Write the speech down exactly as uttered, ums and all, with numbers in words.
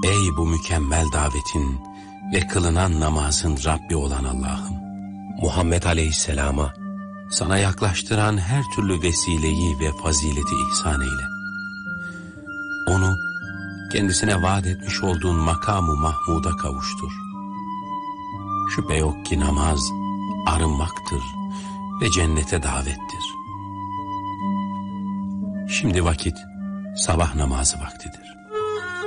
Ey bu mükemmel davetin ve kılınan namazın Rabbi olan Allah'ım! Muhammed Aleyhisselam'a sana yaklaştıran her türlü vesileyi ve fazileti ihsan eyle. Onu kendisine vaat etmiş olduğun makamı Mahmud'a kavuştur. Şüphe yok ki namaz arınmaktır ve cennete davettir. Şimdi vakit sabah namazı vaktidir.